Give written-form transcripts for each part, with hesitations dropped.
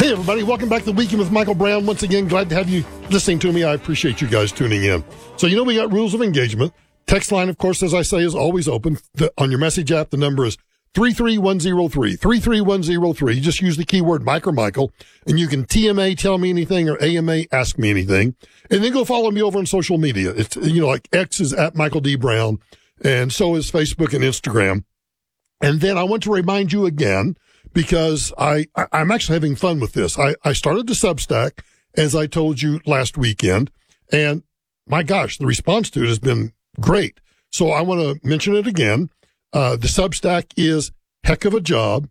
Hey, everybody. Welcome back to The Weekend with Michael Brown. Once again, glad to have you listening to me. I appreciate you guys tuning in. So, we got rules of engagement. Text line, of course, as I say, is always open. On your message app, the number is 33103. 33103. Just use the keyword Mike or Michael, and you can TMA, tell me anything, or AMA, ask me anything. And then go follow me over on social media. It's, like X is at Michael D. Brown, and so is Facebook and Instagram. And then I want to remind you again, because I'm actually having fun with this. I started the Substack, as I told you last weekend, and my gosh, the response to it has been great. So I want to mention it again. The Substack is Heck of a Job,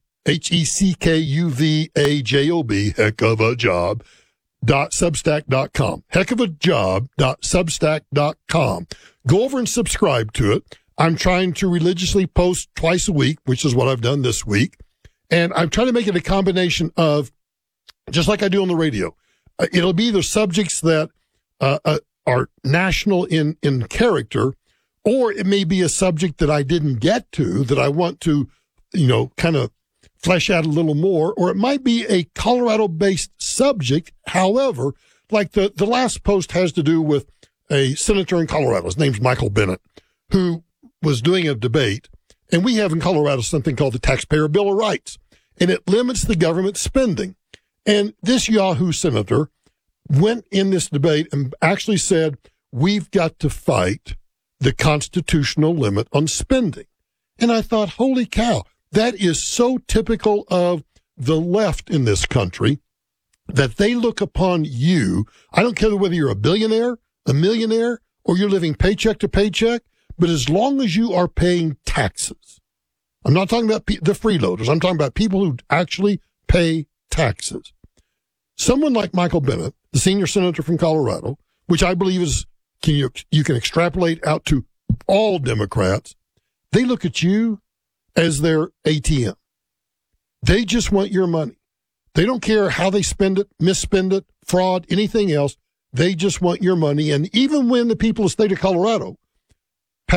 HECKUVAJOB, Heck of a Job, .substack.com. Heckofajob.substack.com. Go over and subscribe to it. I'm trying to religiously post twice a week, which is what I've done this week. And I'm trying to make it a combination of, just like I do on the radio, it'll be the subjects that are national in character, or it may be a subject that I didn't get to that I want to, kind of flesh out a little more, or it might be a Colorado-based subject. However, like the last post has to do with a senator in Colorado. His name's Michael Bennet, who was doing a debate. And we have in Colorado something called the Taxpayer Bill of Rights, and it limits the government spending. And this Yahoo senator went in this debate and actually said, we've got to fight the constitutional limit on spending. And I thought, holy cow, that is so typical of the left in this country, that they look upon you. I don't care whether you're a billionaire, a millionaire, or you're living paycheck to paycheck. But as long as you are paying taxes, I'm not talking about the freeloaders. I'm talking about people who actually pay taxes. Someone like Michael Bennet, the senior senator from Colorado, which I believe is, you can extrapolate out to all Democrats, they look at you as their ATM. They just want your money. They don't care how they spend it, misspend it, fraud, anything else. They just want your money. And even when the people of the state of Colorado